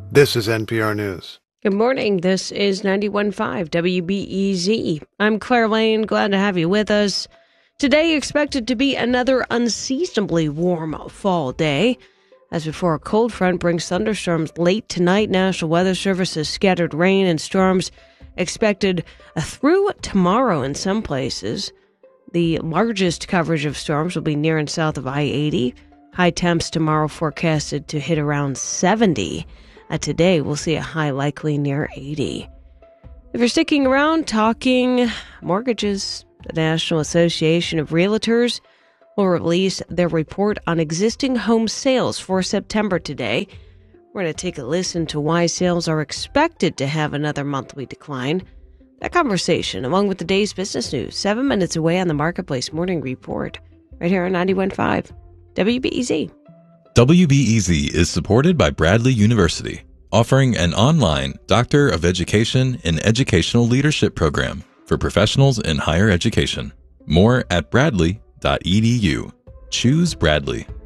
This is NPR News. Good morning. This is 91.5 WBEZ. I'm Claire Lane. Glad to have you with us. Today expected to be another unseasonably warm fall day. As before, a cold front brings thunderstorms late tonight. National Weather Service has scattered rain and storms expected through tomorrow in some places. The largest coverage of storms will be near and south of I-80. High temps tomorrow forecasted to hit around 70. Today, we'll see a high likely near 80. If you're sticking around, talking mortgages, the National Association of Realtors will release their report on existing home sales for September today. We're going to take a listen to why sales are expected to have another monthly decline. That conversation, along with the day's business news, 7 minutes away on the Marketplace Morning Report, right here on 91.5 WBEZ. WBEZ is supported by Bradley University, offering an online Doctor of Education in Educational Leadership program for professionals in higher education. More at bradley.edu. Choose Bradley.